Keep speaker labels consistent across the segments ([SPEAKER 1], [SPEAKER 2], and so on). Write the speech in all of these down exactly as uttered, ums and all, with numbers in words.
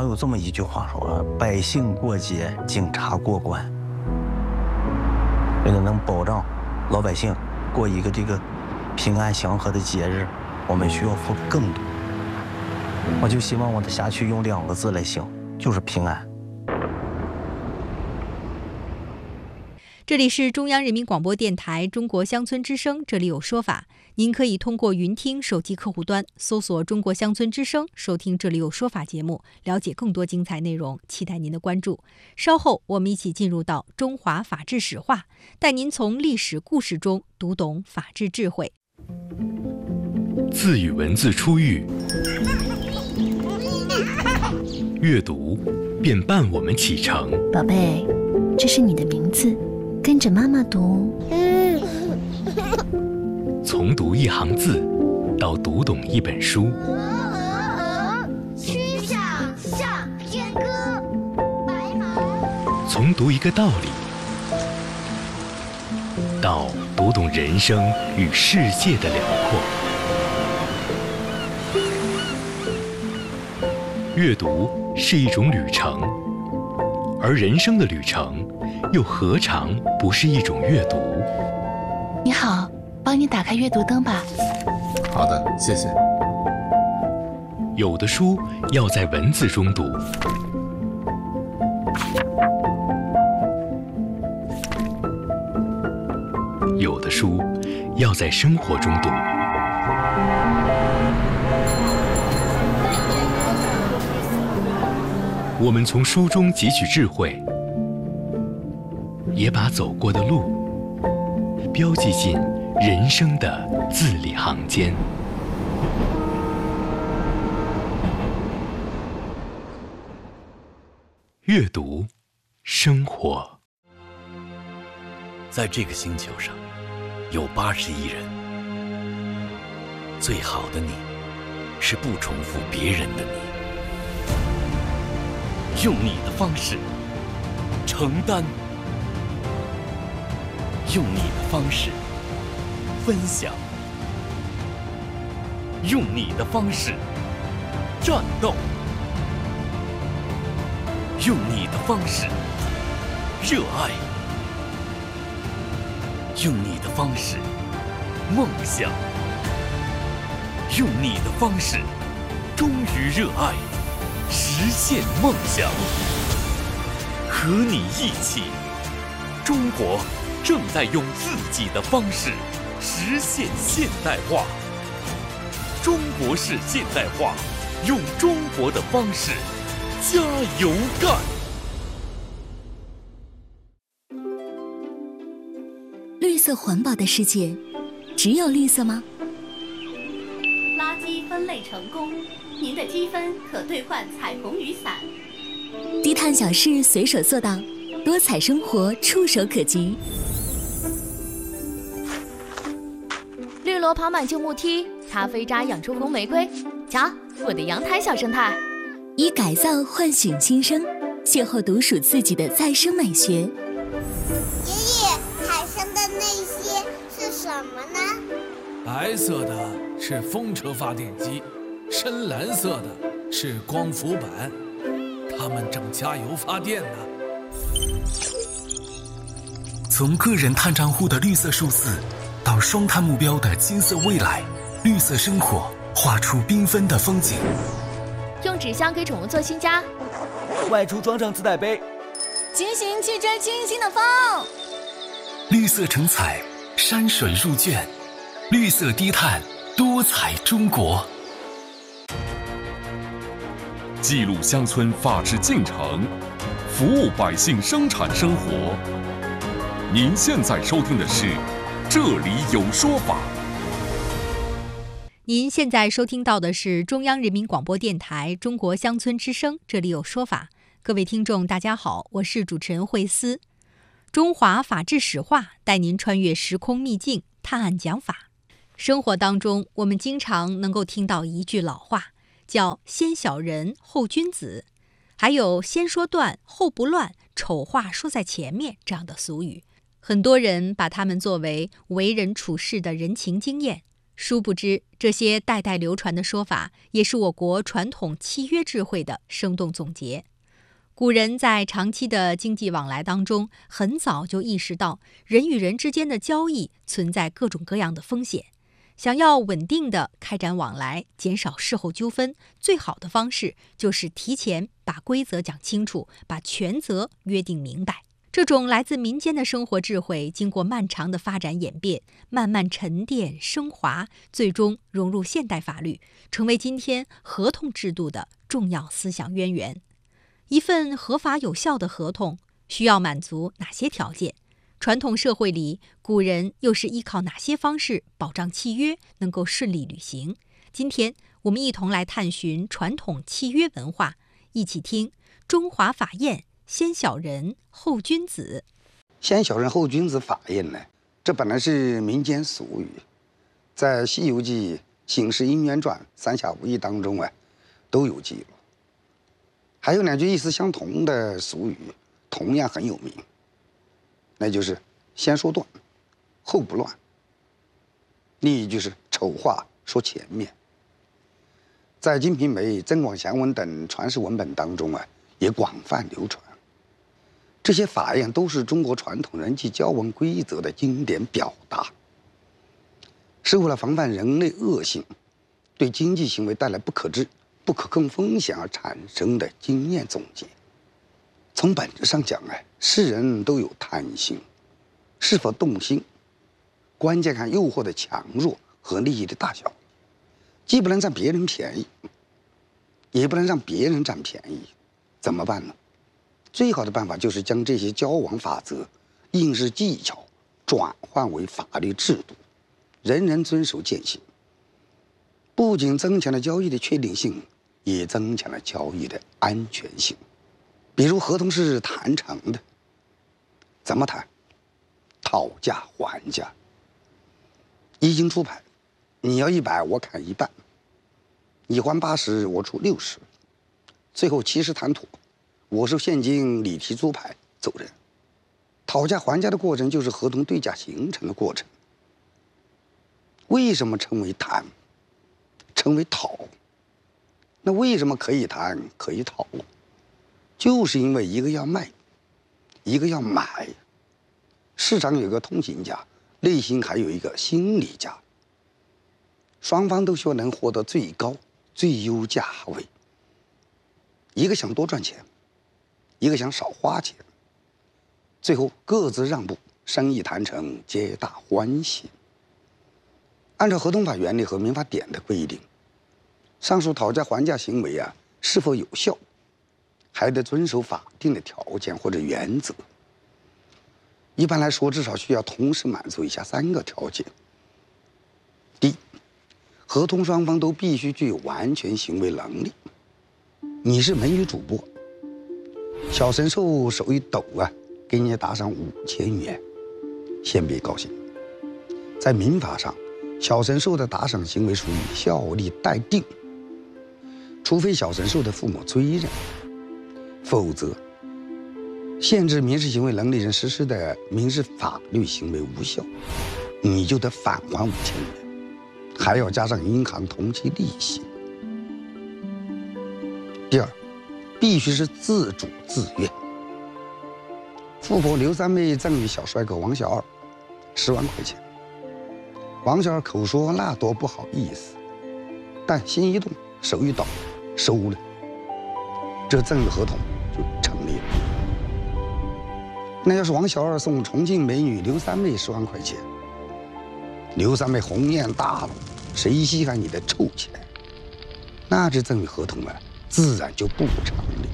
[SPEAKER 1] 有这么一句话说：百姓过节，警察过关。为了能保障老百姓过一个这个平安祥和的节日，我们需要付更多。我就希望我的辖区用两个字来形容，就是平安。
[SPEAKER 2] 这里是中央人民广播电台中国乡村之声，这里有说法。您可以通过云听手机客户端搜索中国乡村之声，收听这里有说法节目，了解更多精彩内容，期待您的关注。稍后我们一起进入到中华法治史话，带您从历史故事中读懂法治智慧。
[SPEAKER 3] 字与文字初遇，阅读便伴我们启程。
[SPEAKER 4] 宝贝，这是你的名字，跟着妈妈读。
[SPEAKER 3] 从读一行字到读懂一本书，
[SPEAKER 5] 曲项向天歌，白毛。
[SPEAKER 3] 从读一个道理到读懂人生与世界的辽阔。阅读是一种旅程，而人生的旅程又何尝不是一种阅读？
[SPEAKER 4] 你好，帮你打开阅读灯吧。
[SPEAKER 6] 好的，谢谢。
[SPEAKER 3] 有的书要在文字中读，有的书要在生活中读。我们从书中汲取智慧，也把走过的路标记进人生的字里行间。阅读，生活。
[SPEAKER 7] 在这个星球上，有八十亿人。最好的你，是不重复别人的你。用你的方式承担，用你的方式分享，用你的方式战斗，用你的方式热爱，用你的方式梦想，用你的方式忠于热爱，实现梦想。和你一起，中国正在用自己的方式实现现代化。中国式现代化，用中国的方式加油干。
[SPEAKER 4] 绿色环保的世界，只有绿色吗？
[SPEAKER 8] 垃圾分类成功，您的积分可兑换彩虹雨伞。
[SPEAKER 4] 低碳小事随手做到，多彩生活触手可及。
[SPEAKER 9] 绿萝跑满旧木梯，咖啡渣养出红玫瑰。瞧，我的阳台小生态。
[SPEAKER 4] 以改造唤醒新生，邂逅独属自己的再生美学。
[SPEAKER 5] 爷爷，海上的那些是什么呢？
[SPEAKER 10] 白色的是风车发电机，深蓝色的是光伏板，它们正加油发电呢。
[SPEAKER 11] 从个人碳账户的绿色数字，到双碳目标的金色未来，绿色生活画出缤纷的风景。
[SPEAKER 9] 用纸箱给宠物做新家，
[SPEAKER 12] 外出装上自带杯，
[SPEAKER 9] 骑行去追清新的风。
[SPEAKER 11] 绿色成彩，山水入卷，绿色低碳，多彩中国。
[SPEAKER 13] 记录乡村法治进程，服务百姓生产生活。您现在收听的是《这里有说法》。
[SPEAKER 2] 您现在收听到的是中央人民广播电台中国乡村之声，这里有说法。各位听众大家好，我是主持人慧思。中华法治史话，带您穿越时空秘境，探案讲法。生活当中，我们经常能够听到一句老话，叫先小人后君子，还有先说断后不乱，丑话说在前面这样的俗语。很多人把它们作为为人处事的人情经验， 殊不知，这些代代流传的说法，也是我国传统契约智慧的生动总结。古人在长期的经济往来当中，很早就意识到人与人之间的交易存在各种各样的风险。想要稳定的开展往来，减少事后纠纷，最好的方式就是提前把规则讲清楚，把权责约定明白。这种来自民间的生活智慧，经过漫长的发展演变，慢慢沉淀升华，最终融入现代法律，成为今天合同制度的重要思想渊源。一份合法有效的合同需要满足哪些条件？传统社会里，古人又是依靠哪些方式保障契约能够顺利履行？今天我们一同来探寻传统契约文化，一起听中华法谚先小人后君子。
[SPEAKER 14] 先小人后君子法谚呢，这本来是民间俗语，在《西游记》《醒世姻缘传》《三侠五义》当中啊都有记录。还有两句意思相同的俗语，同样很有名，那就是先说断，后不乱。另一句是丑话说前面。在《金瓶梅》《增广贤文》等传世文本当中啊，也广泛流传。这些法谚都是中国传统人际交往规则的经典表达，是为了防范人类恶性对经济行为带来不可知、不可控风险而产生的经验总结。从本质上讲，哎，世人都有贪心，是否动心，关键看诱惑的强弱和利益的大小。既不能占别人便宜，也不能让别人占便宜，怎么办呢？最好的办法就是将这些交往法则、应试技巧转换为法律制度，人人遵守践行。不仅增强了交易的确定性，也增强了交易的安全性。比如合同是谈成的，怎么谈？讨价还价。一经出牌，你要一百，我砍一半，你还八十，我出六十，最后七十谈妥，我收现金，你提租牌走人。讨价还价的过程就是合同对价形成的过程。为什么称为谈？称为讨？那为什么可以谈可以讨？就是因为一个要卖，一个要买。市场有个通行价，内心还有一个心理价。双方都希望能获得最高、最优价位。一个想多赚钱，一个想少花钱，最后各自让步，生意谈成，皆大欢喜。按照合同法原理和民法典的规定，上述讨价还价行为啊是否有效，还得遵守法定的条件或者原则。一般来说，至少需要同时满足以下三个条件：第一，合同双方都必须具有完全行为能力。你是美女主播，小神兽手一抖啊，给你打赏五千元，先别高兴。在民法上，小神兽的打赏行为属于效力待定，除非小神兽的父母追认，否则限制民事行为能力人实施的民事法律行为无效，你就得返还五千元，还要加上银行同期利息。第二，必须是自主自愿。富婆刘三妹赠与小帅哥王小二十万块钱，王小二口说那多不好意思，但心一动，手一抖，收了，这赠与合同就成立了。那要是王小二送重庆美女刘三妹十万块钱，刘三妹红艳大怒，谁稀罕你的臭钱？那这赠与合同啊，自然就不成立。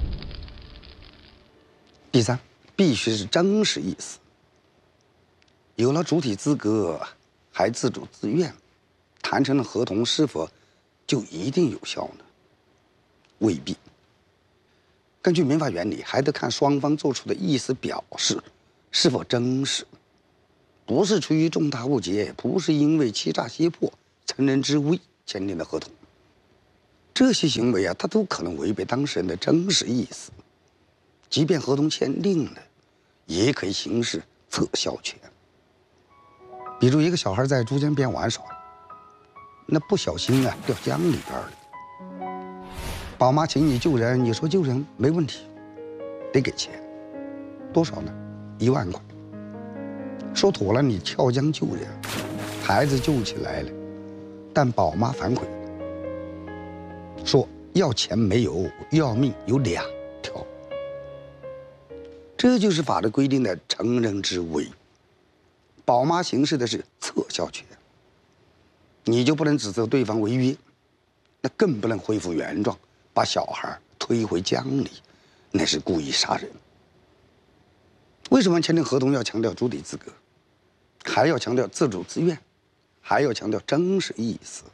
[SPEAKER 14] 第三，必须是真实意思。有了主体资格，还自主自愿，谈成的合同是否就一定有效呢？未必。根据民法原理，还得看双方做出的意思表示是否真实，不是出于重大误解，不是因为欺诈胁迫、乘人之危签订的合同。这些行为啊，它都可能违背当事人的真实意思，即便合同签订了，也可以行使撤销权。比如一个小孩在珠江边玩耍， 那不小心啊掉江里边了。宝妈请你救人，你说救人没问题，得给钱，多少呢？一万块。说妥了，你跳江救人，孩子救起来了，但宝妈反悔，说要钱没有，要命有两条。这就是法律规定的成人之危。宝妈行使的是撤销权，你就不能指责对方违约，那更不能恢复原状，把小孩推回江里，那是故意杀人。为什么签订合同要强调主体资格，还要强调自主自愿，还要强调真实意思？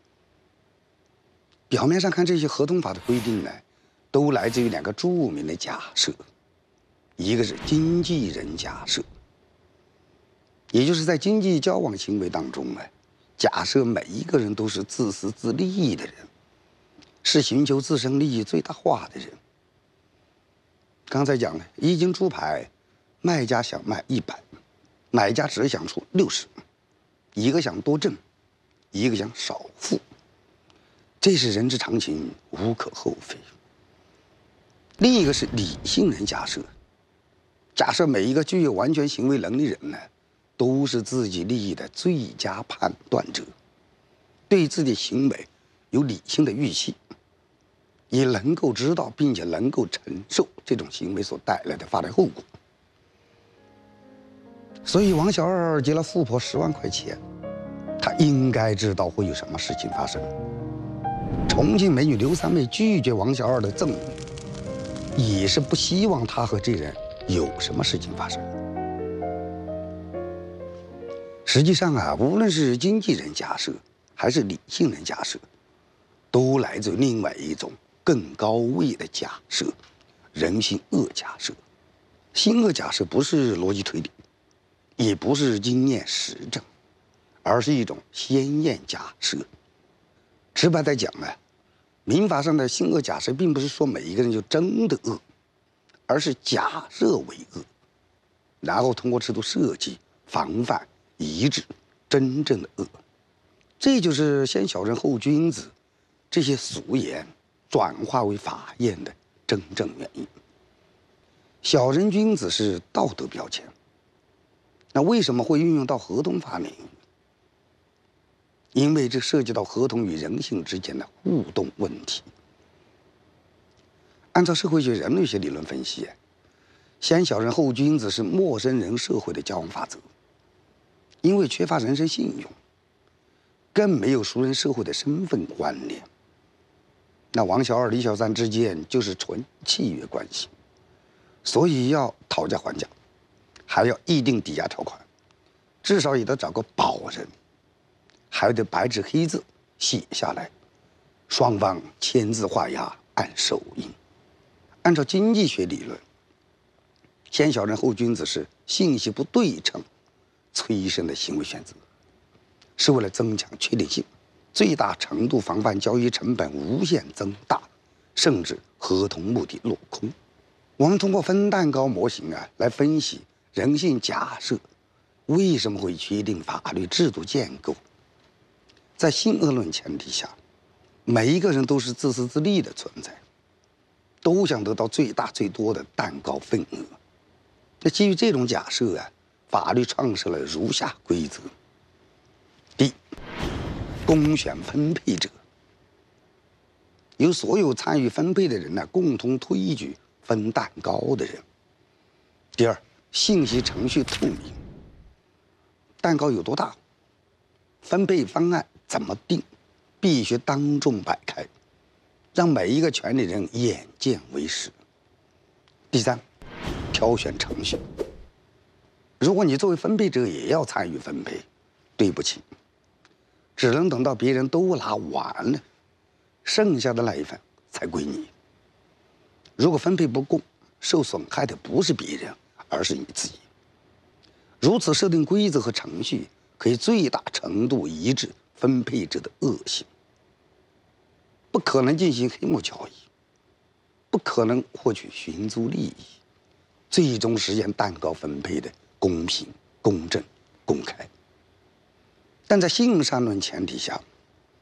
[SPEAKER 14] 表面上看，这些合同法的规定呢，都来自于两个著名的假设，一个是经纪人假设，也就是在经济交往行为当中呢，假设每一个人都是自私自利的人，是寻求自身利益最大化的人。刚才讲了，一斤猪排，卖家想卖一百，买家只想出六十，一个想多挣，一个想少付，这是人之常情，无可厚非。另一个是理性人假设，假设每一个具有完全行为能力人呢，都是自己利益的最佳判断者，对自己行为有理性的预期，也能够知道并且能够承受这种行为所带来的法律后果。所以王小二借了富婆十万块钱，他应该知道会有什么事情发生。重庆美女刘三妹拒绝王小二的赠与，也是不希望他和这人有什么事情发生。实际上啊，无论是经纪人假设还是理性人假设，都来自于另外一种更高位的假设——人性恶假设。性恶假设不是逻辑推理，也不是经验实证，而是一种先验假设。直白地讲呢，民法上的性恶假设并不是说每一个人就真的恶，而是假设为恶，然后通过制度设计、防范、抑制真正的恶。这就是先小人后君子这些俗言转化为法验的真正原因。小人君子是道德标签，那为什么会运用到合同法领域？因为这涉及到合同与人性之间的互动问题。按照社会学、人类学理论分析，先小人后君子是陌生人社会的交往法则。因为缺乏人身信用，更没有熟人社会的身份关联。那王小二、李小三之间就是纯契约关系，所以要讨价还价，还要议定抵押条款，至少也得找个保人，还得白纸黑字写下来，双方签字画押，按手印。按照经济学理论，先小人后君子是信息不对称催生的行为选择，是为了增强确定性，最大程度防范交易成本无限增大，甚至合同目的落空。我们通过分蛋糕模型啊来分析人性假设为什么会确定法律制度建构。在性恶论前提下，每一个人都是自私自利的存在，都想得到最大最多的蛋糕份额。那基于这种假设啊，法律创设了如下规则：第一，公选分配者，由所有参与分配的人呢共同推举分蛋糕的人。第二，信息程序透明，蛋糕有多大，分配方案怎么定，必须当众摆开，让每一个权利人眼见为实。第三，挑选程序，如果你作为分配者也要参与分配，对不起，只能等到别人都拿完了，剩下的那一份才归你。如果分配不公，受损害的不是别人，而是你自己。如此设定规则和程序，可以最大程度抑制分配者的恶行，不可能进行黑幕交易，不可能获取寻租利益，最终实现蛋糕分配的公平、公正、公开。但在性善论前提下，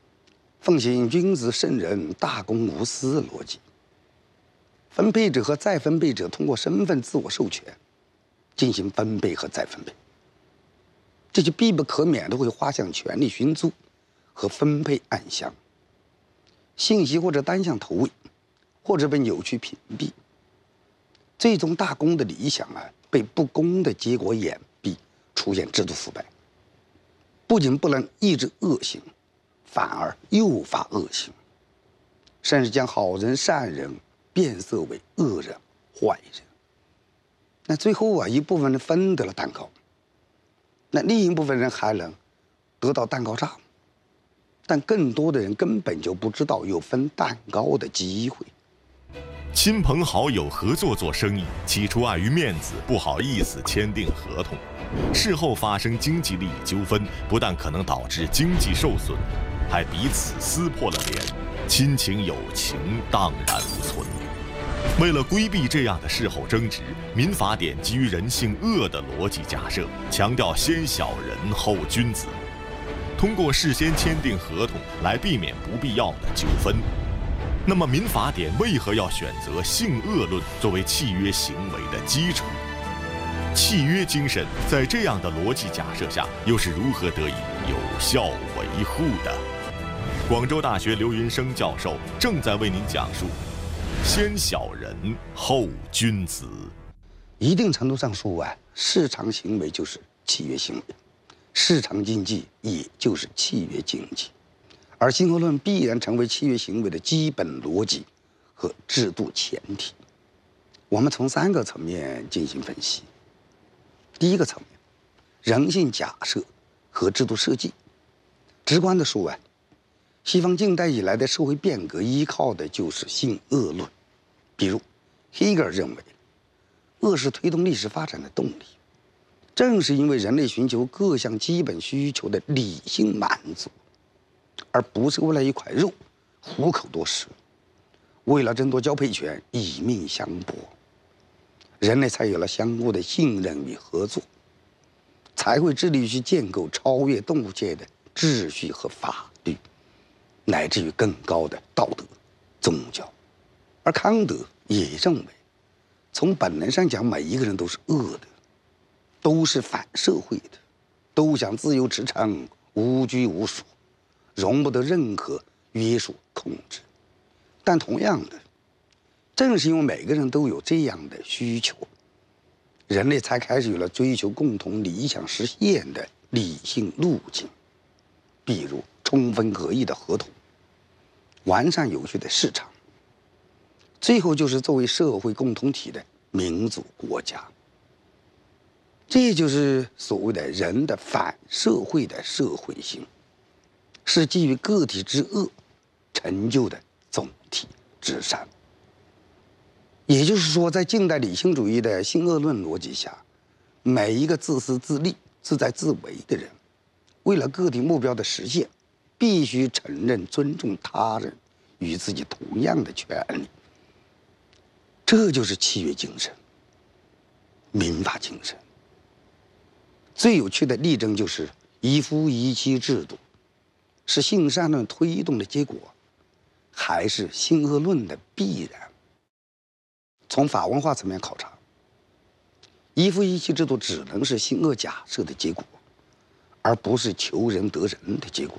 [SPEAKER 14] 奉行君子圣人，大公无私逻辑。分配者和再分配者通过身份自我授权进行分配和再分配，这就必不可免的会滑向权力寻租和分配暗箱，信息或者单向投喂，或者被扭曲屏蔽，最终大公的理想啊被不公的结果掩蔽，出现制度腐败，不仅不能抑制恶行，反而诱发恶行，甚至将好人善人变色为恶人坏人。那最后啊，一部分人分得了蛋糕，那另一部分人还能得到蛋糕渣，但更多的人根本就不知道有分蛋糕的机会。
[SPEAKER 15] 亲朋好友合作做生意，起初碍于面子不好意思签订合同，事后发生经济利益纠纷，不但可能导致经济受损，还彼此撕破了脸，亲情友情荡然无存。为了规避这样的事后争执，民法典基于人性恶的逻辑假设，强调先小人后君子，通过事先签订合同来避免不必要的纠纷。那么民法典为何要选择性恶论作为契约行为的基础？契约精神在这样的逻辑假设下，又是如何得以有效维护的？广州大学刘云生教授正在为您讲述先小人后君子。
[SPEAKER 14] 一定程度上说啊，市场行为就是契约行为，市场经济也就是契约经济，而性恶论必然成为契约行为的基本逻辑和制度前提。我们从三个层面进行分析。第一个层面，人性假设和制度设计。直观的说啊，西方近代以来的社会变革依靠的就是性恶论。比如黑格尔认为，恶是推动历史发展的动力，正是因为人类寻求各项基本需求的理性满足，而不是为了一块肉虎口夺食，为了争夺交配权以命相搏，人类才有了相互的信任与合作，才会致力于去建构超越动物界的秩序和法律，乃至于更高的道德宗教。而康德也认为，从本能上讲，每一个人都是恶的，都是反社会的，都想自由驰骋，无拘无束，容不得任何约束控制。但同样的，正是因为每个人都有这样的需求，人类才开始有了追求共同理想实现的理性路径，比如充分合意的合同，完善有序的市场，最后就是作为社会共同体的民主国家。这就是所谓的人的反社会的社会性，是基于个体之恶成就的总体之善。也就是说，在近代理性主义的性恶论逻辑下，每一个自私自利、自在自为的人，为了个体目标的实现，必须承认尊重他人与自己同样的权利。这就是契约精神、民法精神。最有趣的例证就是一夫一妻制度，是性善论推动的结果，还是性恶论的必然？从法文化层面考察，一夫一妻制度只能是性恶假设的结果，而不是求人得人的结果。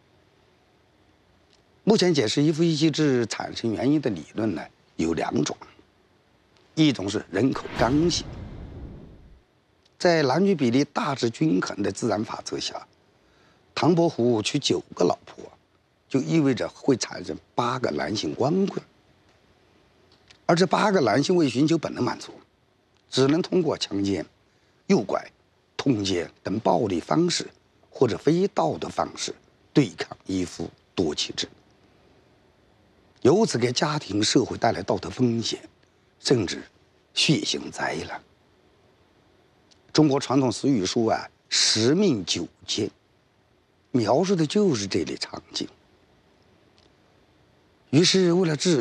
[SPEAKER 14] 目前解释一夫一妻制产生原因的理论呢，有两种，一种是人口刚性，在男女比例大致均衡的自然法则下，唐伯虎娶九个老婆，就意味着会产生八个男性光棍。而这八个男性为寻求本能满足，只能通过强奸、诱拐、通奸等暴力方式或者非道德方式对抗一夫多妻制，由此给家庭社会带来道德风险，甚至血腥灾难。中国传统俗语说啊，十命九奸，描述的就是这类场景。于是为了治